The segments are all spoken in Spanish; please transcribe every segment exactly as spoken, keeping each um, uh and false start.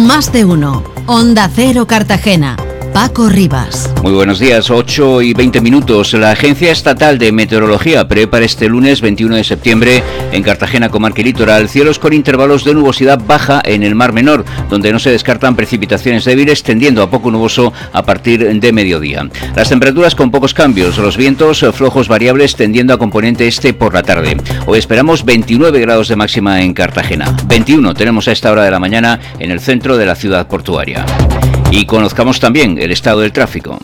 Más de uno. Onda Cero Cartagena. Paco Rivas. Muy buenos días, ocho y veinte minutos. La Agencia Estatal de Meteorología prevé para este lunes veintiuno de septiembre en Cartagena, comarca y litoral, cielos con intervalos de nubosidad baja en el Mar Menor, donde no se descartan precipitaciones débiles, tendiendo a poco nuboso a partir de mediodía. Las temperaturas con pocos cambios, los vientos flojos variables tendiendo a componente este por la tarde. Hoy esperamos veintinueve grados de máxima en Cartagena. veintiuno tenemos a esta hora de la mañana en el centro de la ciudad portuaria. Y conozcamos también el estado del tráfico.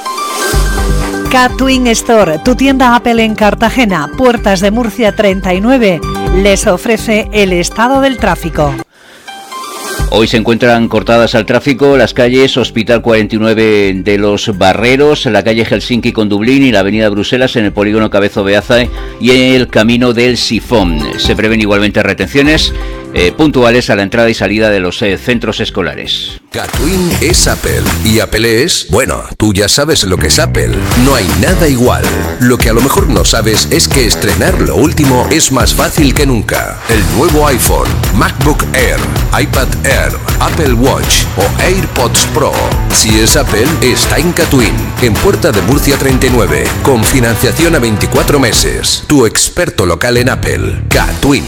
Catwin Store, tu tienda Apple en Cartagena, Puertas de Murcia treinta y nueve, les ofrece el estado del tráfico. Hoy se encuentran cortadas al tráfico las calles Hospital cuarenta y nueve de los Barreros, la calle Helsinki con Dublín y la avenida Bruselas en el polígono Cabezo Beaza y el camino del Sifón. Se prevén igualmente retenciones eh, puntuales a la entrada y salida de los eh, centros escolares. Catwin es Apple y Apple es... Bueno, tú ya sabes lo que es Apple. No hay nada igual. Lo que a lo mejor no sabes es que estrenar lo último es más fácil que nunca. El nuevo iPhone, MacBook Air, iPad Air, Apple Watch o AirPods Pro. Si es Apple, está en Catwin, en Puerta de Murcia treinta y nueve, con financiación a veinticuatro meses. Tu experto local en Apple, Catwin.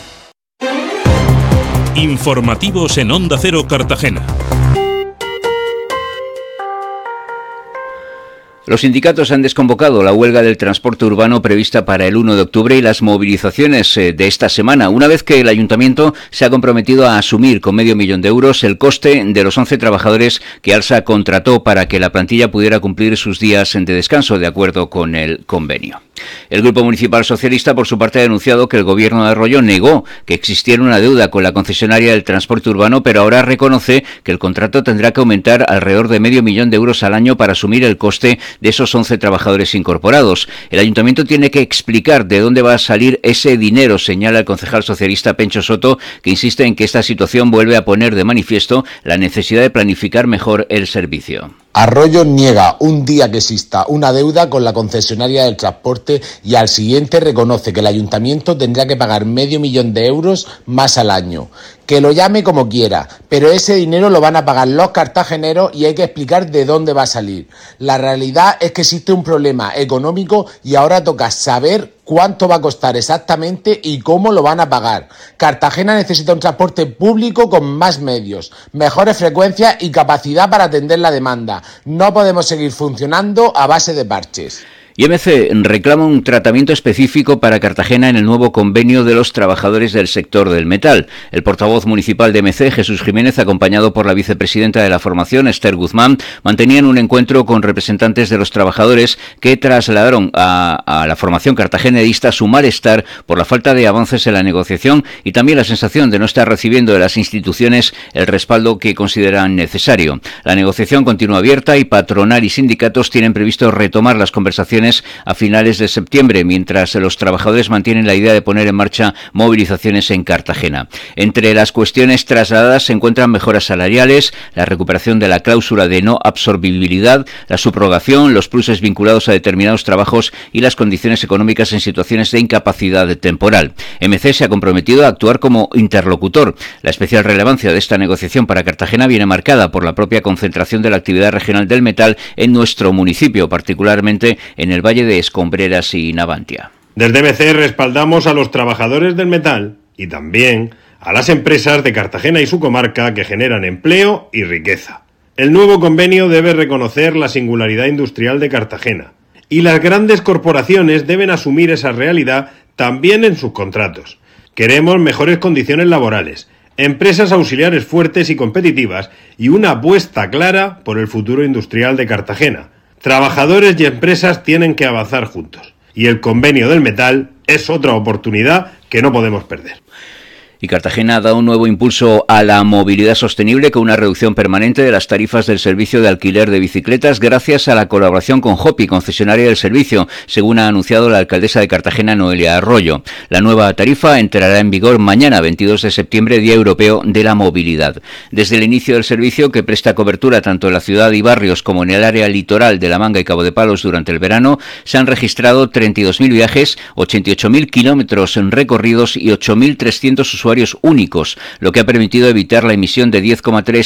Informativos en Onda Cero Cartagena. Los sindicatos han desconvocado la huelga del transporte urbano prevista para el uno de octubre y las movilizaciones de esta semana, una vez que el Ayuntamiento se ha comprometido a asumir con medio millón de euros el coste de los once trabajadores que Alsa contrató para que la plantilla pudiera cumplir sus días de descanso de acuerdo con el convenio. El Grupo Municipal Socialista, por su parte, ha denunciado que el Gobierno de Arroyo negó que existiera una deuda con la concesionaria del transporte urbano, pero ahora reconoce que el contrato tendrá que aumentar alrededor de medio millón de euros al año para asumir el coste de esos once trabajadores incorporados. El Ayuntamiento tiene que explicar de dónde va a salir ese dinero, señala el concejal socialista Pencho Soto, que insiste en que esta situación vuelve a poner de manifiesto la necesidad de planificar mejor el servicio. Arroyo niega un día que exista una deuda con la concesionaria del transporte y al siguiente reconoce que el ayuntamiento tendrá que pagar medio millón de euros más al año. Que lo llame como quiera, pero ese dinero lo van a pagar los cartageneros y hay que explicar de dónde va a salir. La realidad es que existe un problema económico y ahora toca saber cuánto va a costar exactamente y cómo lo van a pagar. Cartagena necesita un transporte público con más medios, mejores frecuencias y capacidad para atender la demanda. No podemos seguir funcionando a base de parches. Y M C reclama un tratamiento específico para Cartagena en el nuevo convenio de los trabajadores del sector del metal. El portavoz municipal de M C, Jesús Jiménez, acompañado por la vicepresidenta de la formación, Esther Guzmán, mantenían un encuentro con representantes de los trabajadores que trasladaron a, a la formación cartagenedista su malestar por la falta de avances en la negociación y también la sensación de no estar recibiendo de las instituciones el respaldo que consideran necesario. La negociación continúa abierta y patronal y sindicatos tienen previsto retomar las conversaciones a finales de septiembre, mientras los trabajadores mantienen la idea de poner en marcha movilizaciones en Cartagena. Entre las cuestiones trasladadas se encuentran mejoras salariales, la recuperación de la cláusula de no absorbibilidad, la subrogación, los pluses vinculados a determinados trabajos y las condiciones económicas en situaciones de incapacidad temporal. M C se ha comprometido a actuar como interlocutor. La especial relevancia de esta negociación para Cartagena viene marcada por la propia concentración de la actividad regional del metal en nuestro municipio, particularmente en el el Valle de Escombreras y Navantia. Desde M C respaldamos a los trabajadores del metal y también a las empresas de Cartagena y su comarca que generan empleo y riqueza. El nuevo convenio debe reconocer la singularidad industrial de Cartagena y las grandes corporaciones deben asumir esa realidad también en sus contratos. Queremos mejores condiciones laborales, empresas auxiliares fuertes y competitivas y una apuesta clara por el futuro industrial de Cartagena. Trabajadores y empresas tienen que avanzar juntos y el convenio del metal es otra oportunidad que no podemos perder. Y Cartagena da un nuevo impulso a la movilidad sostenible con una reducción permanente de las tarifas del servicio de alquiler de bicicletas gracias a la colaboración con Hopi, concesionaria del servicio, según ha anunciado la alcaldesa de Cartagena, Noelia Arroyo. La nueva tarifa entrará en vigor mañana, veintidós de septiembre, Día Europeo de la Movilidad. Desde el inicio del servicio, que presta cobertura tanto en la ciudad y barrios como en el área litoral de La Manga y Cabo de Palos durante el verano, se han registrado treinta y dos mil viajes, ochenta y ocho mil kilómetros recorridos y ocho mil trescientos usuarios únicos, lo que ha permitido evitar la emisión de diez coma tres